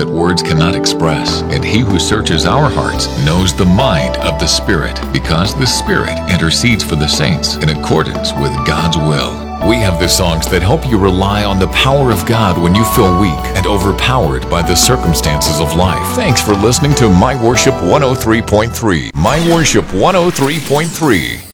that words cannot express, and he who searches our hearts knows the mind of the Spirit, because the Spirit intercedes for the saints in accordance with God's will. We have the songs that help you rely on the power of God when you feel weak and overpowered by the circumstances of life. Thanks for listening to My Worship 103.3. My Worship 103.3.